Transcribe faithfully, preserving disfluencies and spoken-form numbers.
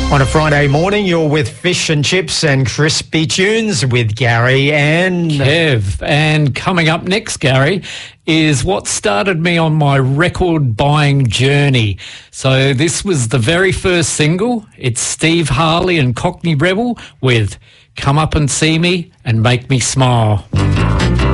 On a Friday morning, you're with Fish and Chips and Crispy Tunes with Gary and Kev. And coming up next, Gary, is what started me on my record buying journey. So this was the very first single. It's Steve Harley and Cockney Rebel with Come Up and See Me and Make Me Smile.